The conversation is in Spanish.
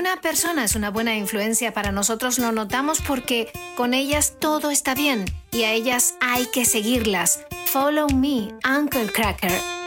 una persona es una buena influencia para nosotros lo notamos porque con ellas todo está bien y a ellas hay que seguirlas. Follow me, Uncle Cracker.